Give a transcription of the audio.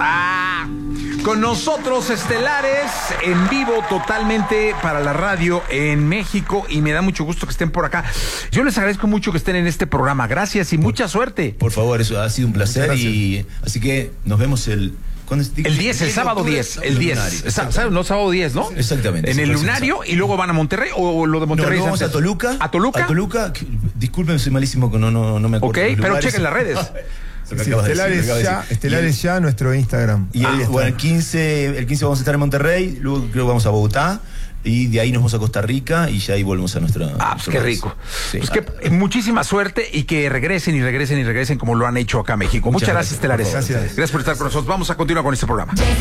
Con nosotros Estelares en vivo totalmente para la radio en México y me da mucho gusto que estén por acá. Yo les agradezco mucho que estén en este programa. Gracias y mucha suerte. Por favor, eso ha sido un placer y así que nos vemos el 10, el sábado 10, el 10. No, sábado 10, ¿no? Exactamente. En el Lunario y luego van a Monterrey o lo de Monterrey. No, vamos a Toluca. ¿A Toluca? A Toluca. Disculpen, soy malísimo que no me acuerdo. Ok, pero chequen las redes. Sí, Estelares ya, nuestro Instagram. Y el 15 vamos a estar en Monterrey, luego creo que vamos a Bogotá y de ahí nos vamos a Costa Rica y ya ahí volvemos a nuestra... pues qué rico. Sí. Pues que muchísima suerte y que regresen y regresen y regresen como lo han hecho acá a México. Muchas gracias, Estelares. Gracias. Gracias por estar con nosotros. Vamos a continuar con este programa.